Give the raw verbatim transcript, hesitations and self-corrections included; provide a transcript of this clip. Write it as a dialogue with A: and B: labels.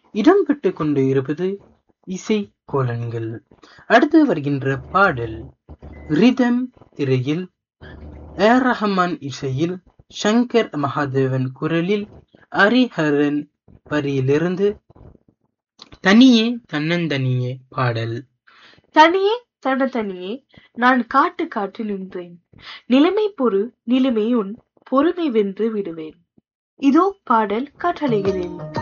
A: இடம்பெற்று கொண்டு இருப்பது இசை கோலன்கள். அடுத்து வருகின்ற பாடல் ரிதம் திரையில் ஏர் ரஹ்மான் இசையில் சங்கர் மகாதேவன் குரலில் ஹரிஹரன் வரியிலிருந்து தனியே தன்னந்தனியே பாடல்.
B: தனியே தனதனியே நான் காட்டு காட்டு நின்றேன், நிலைமை பொறு நிலைமை உன் பொறுமை வென்று விடுவேன். இதோ பாடல் காற்றலைகிறேன்.